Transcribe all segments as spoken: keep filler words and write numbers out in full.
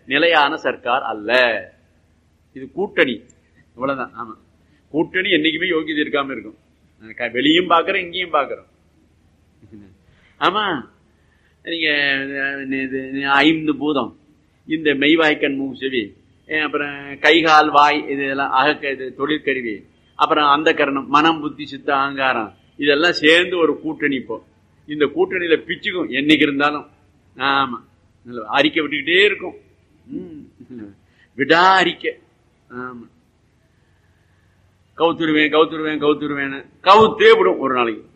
நிலையான சர்க்கார் அல்ல. இது கூட்டணி, இவ்வளவுதான். ஆமா, கூட்டணி என்னைக்குமே யோகியதை இருக்காம இருக்கும். வெளியும் பாக்குறோம், இங்கேயும் பாக்குறோம். ஆமா, நீங்க ஐந்து பூதம், இந்த மெய்வாய்க்கண் மூக்கு செவி, அப்புறம் கைகால் வாய், இதெல்லாம் அகக்க இது தொழிற்கருவி, அப்புறம் அந்த கரணம், மனம் புத்தி சித்த அகங்காரம், இதெல்லாம் சேர்ந்து ஒரு கூட்டணி. இப்போ இந்த கூட்டணியில பிச்சுக்கும் என்னைக்கு இருந்தாலும். ஆமா, அறிக்கை விட்டுக்கிட்டே இருக்கும். விடா அறிக்கை. ஆமா, கவுத்துருவேன் கவுத்துருவேன் கவுத்துருவேன் கவுத்தே விடும் ஒரு நாளைக்கு.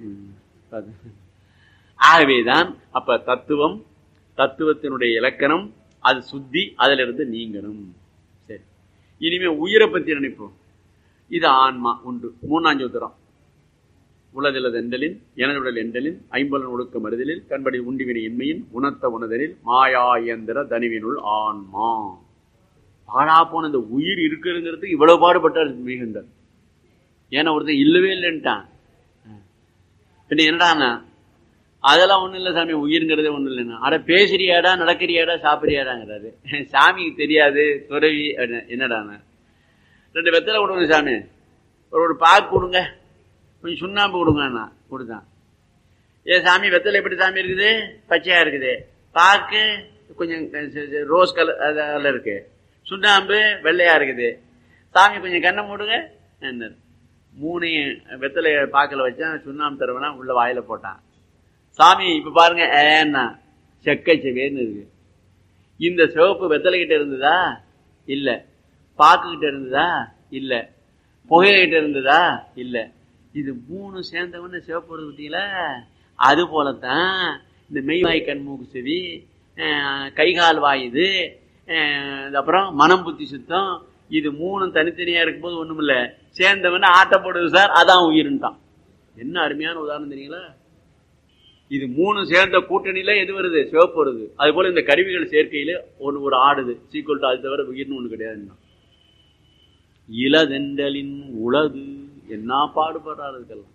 ஆகவேதான் அப்ப தத்துவம், தத்துவத்தினுடைய இலக்கணம், அது சுத்தி, அதுல இருந்து நீங்கணும். சரி, இனிமே உயிரை பத்தி நினைப்போம். இது ஆன்மா உண்டு. மூணாம் சூத்திரம், உளதிலது எண்டலின் எனதுடல் எண்டலின் ஐம்பலன் ஒழுக்க மறுதலில் கண்படி உண்டிவினை இன்மையின் உணர்த்த உணதலில் மாயா இயந்திர தனிவினுள் ஆன்மா. பாழா போன இந்த உயிர் இருக்குங்கிறதுக்கு இவ்வளவு பாடுபட்டார் மிகுந்தார். ஏன்னா ஒருத்தர் இல்லவே இல்லைன்ட்டான். பின்ன என்னடானா, அதெல்லாம் ஒண்ணும் இல்லை சாமி, உயிர்ங்கிறதே ஒண்ணும் இல்லைன்னா, அட பேசுறியாடா, நடக்கிறியாடா, சாப்பிடுறியாடாங்கிறாரு. சாமிக்கு தெரியாது துறவி. என்னடானா, ரெண்டு வெத்தலை கொடுங்க சாமி, ஒரு ஒரு பாக்கு கொடுங்க, கொஞ்சம் சுண்ணாம்பு கொடுங்கண்ணா. கொடுத்தான். ஏ சாமி, வெத்தலை எப்படி சாமி இருக்குது? பச்சையா இருக்குது. பாக்கு கொஞ்சம் ரோஸ் கலர் அதில் இருக்கு, சுண்ணாம்பு வெள்ளையா இருக்குது. சாமி கொஞ்சம் கண்ணை மூடுங்க. என்ன மூணையும் வெத்தலைய பாக்கல வச்சான், சுண்ணாம்பு தருவனா உள்ள வாயில போட்டான். சாமி இப்ப பாருங்க, ஏன்னா செக்கை செவேன்னு இருக்கு. இந்த சிவப்பு வெத்தலை கிட்ட இருந்ததா? இல்ல. பாக்கு கிட்ட இருந்ததா? இல்ல. புகைகிட்ட இருந்ததா? இல்ல. இது மூணு சேர்ந்தவன்னு சிவப்பு வருது பார்த்தீங்களா? அது போலத்தான் இந்த மெய்வாய் கண் மூக்கு செவி, கைகால் வாயுது, அப்புறம் மனம் புத்தி சுத்தம், இது மூணும் தனித்தனியா இருக்கும்போது ஒண்ணும் இல்ல, சேர்ந்தவன ஆட்ட போடுது சார், அதான் உயிருன்ட்டான். என்ன அருமையான உதாரணம் தெரியுங்களா? இது மூணு சேர்ந்த கூட்டணியில எது வருது? சிவப்பு வருது. அது போல இந்த கருவிகள் சேர்க்கையில ஒன்று ஒரு ஆடுது. சீக்கிரம் அது தவிர உயிர்னு ஒண்ணு கிடையாது. இளதெண்டலின் உளது என்ன பாடுபடுறாரு இதுக்கெல்லாம்.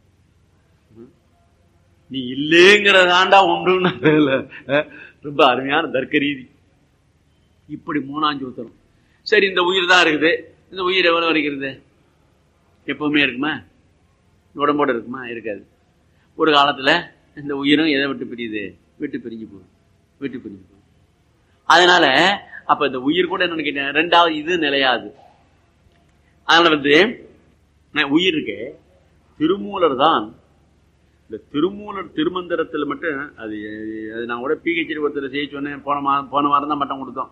நீ இல்லேங்கிறதாண்டா ஒன்று. ரொம்ப அருமையான தர்க்க ரீதி. இப்படி மூணாஞ்சு ஊத்தணும். சரி, இந்த உயிர் தான் இருக்குது. இந்த உயிர் எவ்வளவு வரைக்கிறது? எப்பவுமே இருக்குமா? உடம்போடு இருக்குமா? இருக்காது. ஒரு காலத்துல இந்த உயிரும் எதை விட்டு பிரியுது? விட்டு பிரிஞ்சு போகும். விட்டு பிரிஞ்சு போகும். அதனால அப்ப இந்த உயிர் கூட என்ன கேட்டேன், ரெண்டாவது இது நிலையாது. அதனால வந்து உயிர் இருக்கு. திருமூலர் தான் இந்த திருமூலர் திருமந்திரத்தில் மட்டும் அது அது நான் கூட பிஹெச்டி ஒருத்தர் செய்ய சொன்னேன். போன மா போன வாரம் தான் மட்டம் கொடுத்தோம்.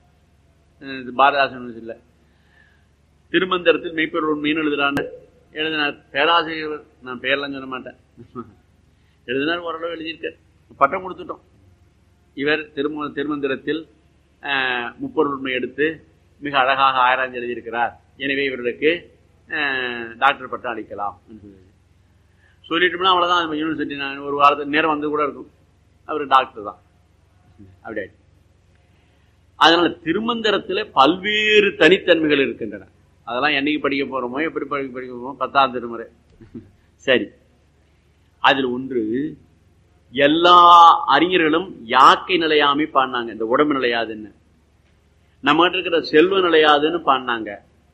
பாரதாசன் இல்லை, திருமந்திரத்தில் மெய்ப்பொருள் உண்மைன்னு எழுதுறான்னு எழுதினார் பேராசிரியர். நான் பேரெல்லாம் சொல்ல மாட்டேன். எழுதினார், ஓரளவு எழுதியிருக்கார், பட்டம் கொடுத்துட்டோம். இவர் திரும திருமந்திரத்தில் முப்பொருள் உண்மை எடுத்து மிக அழகாக ஆராய்ச்சி எழுதியிருக்கிறார். எனவே இவர்களுக்கு டாக்டர் பட்டம் அளிக்கலாம் சொல்லிட்டோம்னா அவ்வளவுதான். யூனிவர்சிட்டி நான் ஒரு வாரத்துக்கு நேரம் வந்து கூட இருக்கும், அவர் டாக்டர் தான். அப்படி ஆயிடுச்சு. அதனால திருமந்திரத்துல பல்வேறு தனித்தன்மைகள் இருக்கின்றன. அதெல்லாம் என்னைக்கு படிக்க போறோமோ, எப்படி படிக்க படிக்க போறோமோ, பத்தாம் திருமுறை. சரி, அதில் ஒன்று எல்லா அறிஞர்களும் யாக்கை நிலையாமை பாடினாங்க. இந்த உடம்பு நிலையாதுன்னு, நம்ம கிட்ட இருக்கிற செல்வ நிலையாதுன்னு பாடினாங்க.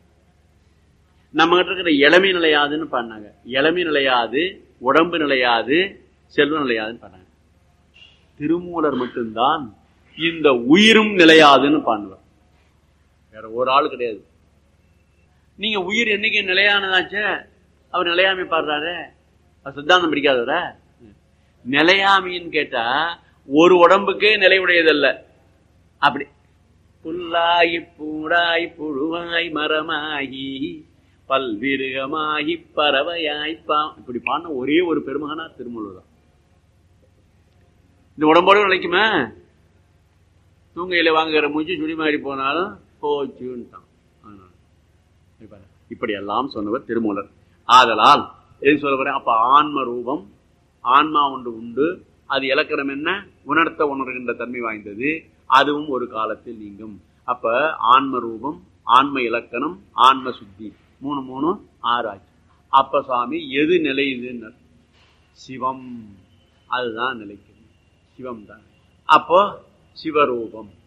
நம்ம கிட்ட இருக்கிற இளமை நிலையாதுன்னு பாடினாங்க. இளமை நிலையாது, உடம்பு நிலையாது, செல்வ நிலையாதுன்னு பாடினாங்க. திருமூலர் மட்டும்தான் இந்த உயிரும் நிலையாதுன்னு பாடுவார். வேற ஒரு ஆள் கிடையாது. நீங்க உயிர் என்னைக்கு நிலையானதாச்ச அவர் நிலையாமை பாடுறாரு, சித்தாந்தம் பிடிக்காதவர. நிலையாமின்னு கேட்டா ஒரு உடம்புக்கே நிலையுடையதல்ல. அப்படி புல்லாகி பூடாய் புழுவாய் மரமாகி பல்விருகமாகி பறவையாய்ப்பா, இப்படி பாடின ஒரே ஒரு பெருமகனா திருமூலர் தான். இந்த உடம்போடு நிலைக்குமா? தூங்கையில வாங்குகிற மூச்சு சுடி மாறி போனாலும் போச்சுன்ட்டான். இப்படி எல்லாம் சொன்னவர் திருமூலர். ஆதலால் எது சொல்ல போறேன், அப்ப ஆன்ம ரூபம், ஆன்மா ஒன்று உண்டு. அது இலக்கணம் என்ன? உணர்த்த உணர்கின்ற தன்மை வாய்ந்தது. அதுவும் ஒரு காலத்தில் நீங்கும். அப்ப ஆன்ம ரூபம், ஆன்ம இலக்கணம், ஆன்ம சுத்தி, மூணு மூணு ஆறு ஆச்சு. அப்ப சுவாமி எது நிலையுதுன்னு? சிவம். அதுதான் நிலைக்கும். சிவம் தான். அப்போ சிவரூபம்